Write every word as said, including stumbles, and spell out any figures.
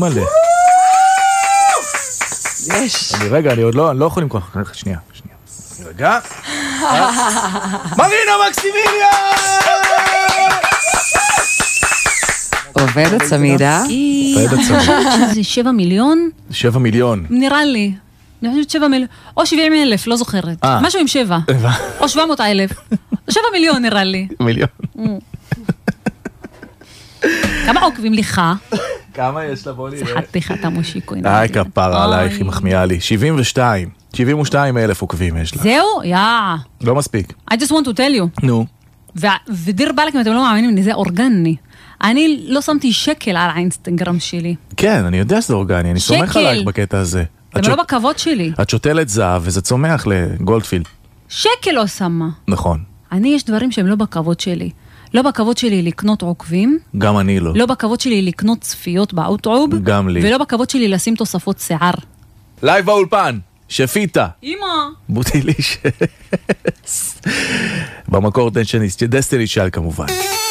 מלא. יש. אני רגע, אני עוד לא, אני לא יכול למכוח. שנייה, שנייה. רגע. מרינה מקסימיליה! עובדת צמידה. עובדת צמידה. שזה שבע מיליון? שבע מיליון. נראה לי. אני חושבת שבע מיליון. או שבעים אלף, לא זוכרת. משהו עם שבע. או שבע מאות אלף. שבע מיליון נראה לי. מיליון. כמה עוקבים לך? כמה יש לה? בוא נראה. זה חתיכת המושיקו. איי, כפרה עלייך, היא מחמיאה לי. שבעים ושתיים. שבעים ושתיים אלף עוקבים יש לה. זהו? יא. לא מספיק. I just want to tell you. נו. ודיר בלק, אם אתם לא מאמינים לי, זה אורגני. אני לא שמתי שקל על האינסטגרם שלי. כן, אני יודע שזה אורגני, אני סומך עלייך בקטע הזה. זה לא בכבוד שלי. את שותלת זהב וזה צומח לגולדפילד. שקל לא שמה. נכון. אני יש דברים שהם לא בכבוד שלי. לא בכבוד שלי לקנות עוקבים. גם אני לא. לא בכבוד שלי לקנות צפיות באוטרוב. גם לי. ולא בכבוד שלי לשים תוספות שיער. לייב באולפן, שפיטה. אמא. בוטיליש. במקור דסטיני צ'יילד כמובן.